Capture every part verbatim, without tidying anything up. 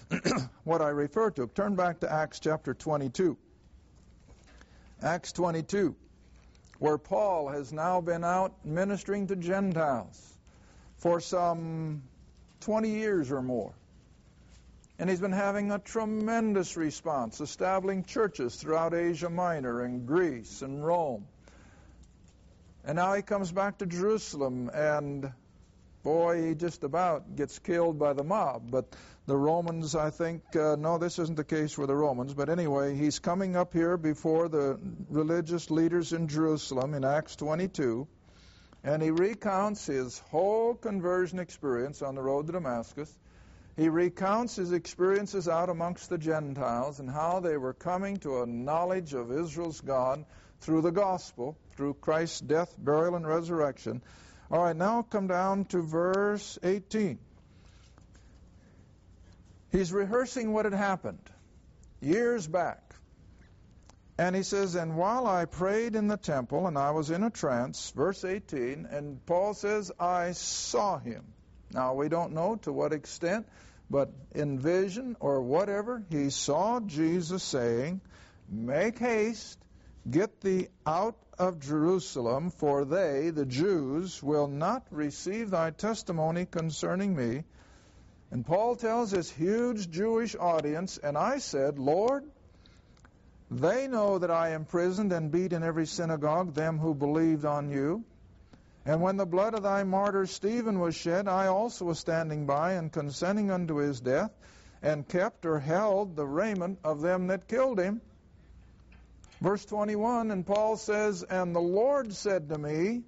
what I refer to. Turn back to Acts chapter twenty-two. Acts twenty-two, where Paul has now been out ministering to Gentiles for some twenty years or more. And he's been having a tremendous response, establishing churches throughout Asia Minor and Greece and Rome. And now he comes back to Jerusalem, and boy, he just about gets killed by the mob. But the Romans, I think, uh, no, this isn't the case for the Romans. But anyway, he's coming up here before the religious leaders in Jerusalem in Acts twenty-two, and he recounts his whole conversion experience on the road to Damascus. He recounts his experiences out amongst the Gentiles and how they were coming to a knowledge of Israel's God through the gospel, through Christ's death, burial, and resurrection. All right, now come down to verse eighteen. He's rehearsing what had happened years back. And he says, and while I prayed in the temple, and I was in a trance, verse eighteen, and Paul says, I saw him. Now, we don't know to what extent, but in vision or whatever, he saw Jesus saying, make haste, get thee out of Jerusalem, for they, the Jews, will not receive thy testimony concerning me. And Paul tells this huge Jewish audience, and I said, Lord, they know that I imprisoned and beat in every synagogue them who believed on you. And when the blood of thy martyr Stephen was shed, I also was standing by and consenting unto his death, and kept or held the raiment of them that killed him. Verse twenty-one, and Paul says, and the Lord said to me,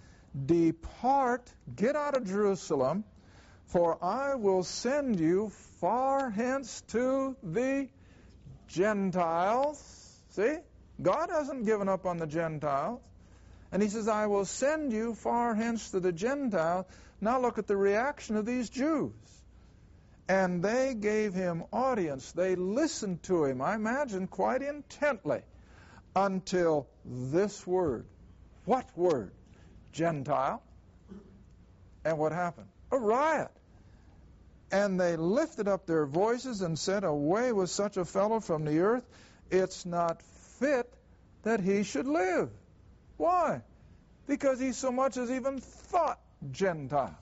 depart, get out of Jerusalem, for I will send you far hence to the Gentiles. See? God hasn't given up on the Gentiles. And he says, I will send you far hence to the Gentiles. Now look at the reaction of these Jews. And they gave him audience. They listened to him, I imagine, quite intently, until this word. What word? Gentile. And what happened? A riot. And they lifted up their voices and said, away with such a fellow from the earth. It's not fit that he should live. Why? Because he so much as even thought Gentile.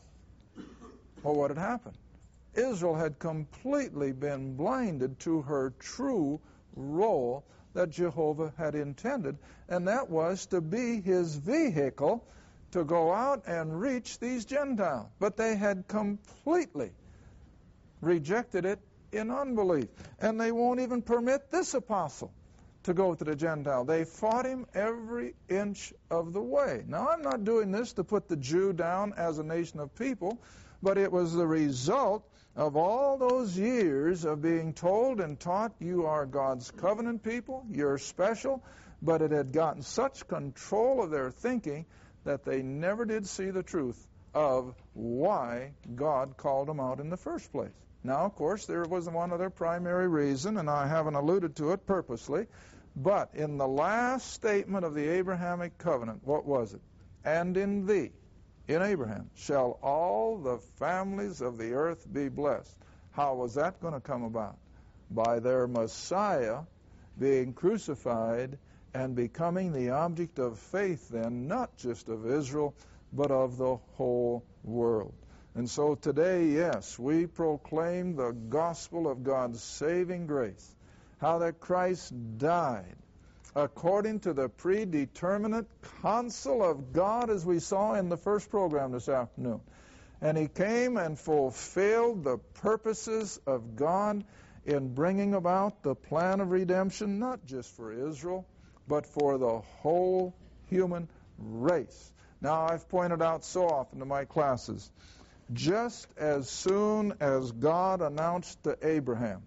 Well, what had happened? Israel had completely been blinded to her true role that Jehovah had intended, and that was to be his vehicle to go out and reach these Gentiles. But they had completely rejected it in unbelief. And they won't even permit this apostle to go to the Gentile. They fought him every inch of the way. Now, I'm not doing this to put the Jew down as a nation of people, but it was the result of all those years of being told and taught, you are God's covenant people, you're special, but it had gotten such control of their thinking that they never did see the truth of why God called them out in the first place. Now, of course, there was one other primary reason, and I haven't alluded to it purposely, but in the last statement of the Abrahamic covenant, what was it? And in thee, in Abraham, shall all the families of the earth be blessed. How was that going to come about? By their Messiah being crucified and becoming the object of faith then, not just of Israel, but of the whole world. And so today, yes, we proclaim the gospel of God's saving grace, how that Christ died according to the predeterminate counsel of God, as we saw in the first program this afternoon. And he came and fulfilled the purposes of God in bringing about the plan of redemption, not just for Israel, but for the whole human race. Now, I've pointed out so often to my classes, just as soon as God announced to Abraham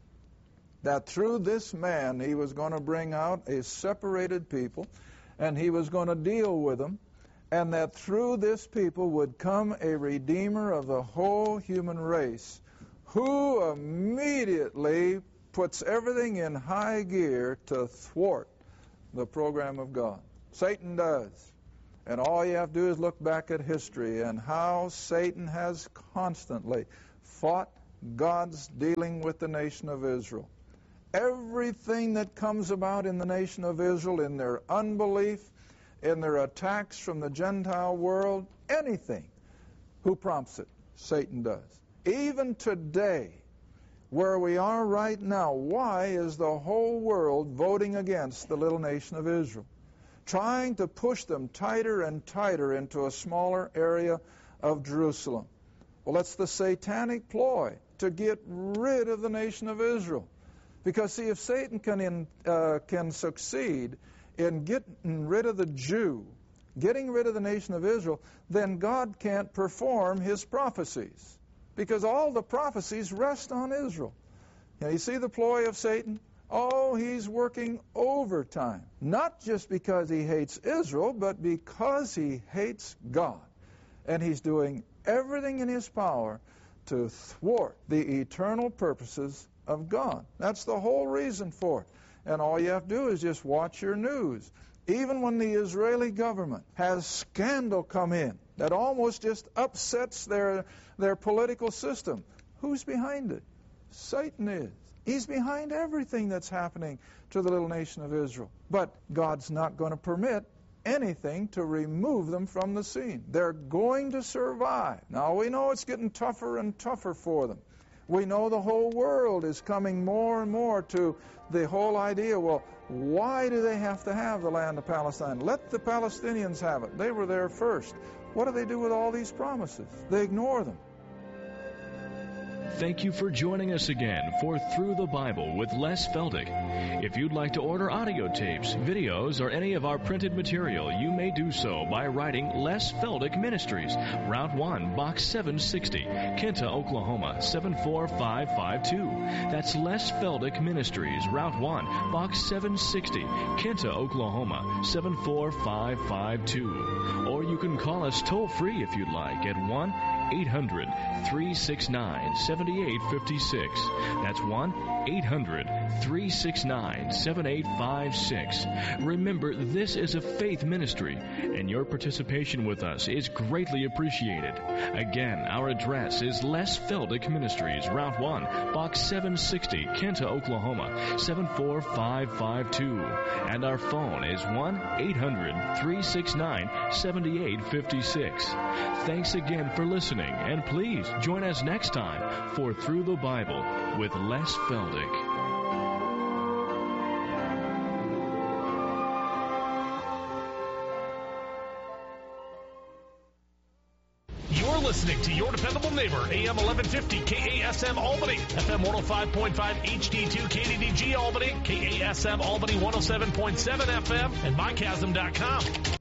that through this man he was going to bring out a separated people, and he was going to deal with them, and that through this people would come a redeemer of the whole human race, who immediately puts everything in high gear to thwart the program of God. Satan does. And all you have to do is look back at history and how Satan has constantly fought God's dealing with the nation of Israel. Everything that comes about in the nation of Israel, in their unbelief, in their attacks from the Gentile world, anything, who prompts it? Satan does. Even today, where we are right now, why is the whole world voting against the little nation of Israel? Trying to push them tighter and tighter into a smaller area of Jerusalem. Well, that's the satanic ploy to get rid of the nation of Israel. Because, see, if Satan can, in, uh, can succeed in getting rid of the Jew, getting rid of the nation of Israel, then God can't perform his prophecies. Because all the prophecies rest on Israel. Now, you see the ploy of Satan? Oh, he's working overtime. Not just because he hates Israel, but because he hates God. And he's doing everything in his power to thwart the eternal purposes of God. That's the whole reason for it. And all you have to do is just watch your news. Even when the Israeli government has scandal come in that almost just upsets their, their political system, who's behind it? Satan is. He's behind everything that's happening to the little nation of Israel. But God's not going to permit anything to remove them from the scene. They're going to survive. Now, we know it's getting tougher and tougher for them. We know the whole world is coming more and more to the whole idea, well, why do they have to have the land of Palestine? Let the Palestinians have it. They were there first. What do they do with all these promises? They ignore them. Thank you for joining us again for Through the Bible with Les Feldick. If you'd like to order audio tapes, videos, or any of our printed material, you may do so by writing Les Feldick Ministries, Route one, Box seven sixty, Kinta, Oklahoma, seven four five five two. That's Les Feldick Ministries, Route one, Box seven sixty, Kinta, Oklahoma, seven four five five two. Or you can call us toll-free if you'd like at one eight hundred, three six nine, seven eight five six. That's one eight hundred, three six nine, seven eight five six. Remember, this is a faith ministry, and your participation with us is greatly appreciated. Again, our address is Les Feldick Ministries, Route one, Box seven sixty, Kinta, Oklahoma, seven four five five two. And our phone is one eight hundred, three six nine, seven eight five six. Thanks again for listening, and please join us next time for Through the Bible with Les Feldick. You're listening to your dependable neighbor, A M eleven fifty K A S M Albany, F M one oh five point five H D two K D D G Albany, K A S M Albany one oh seven point seven F M, and my chasm dot com.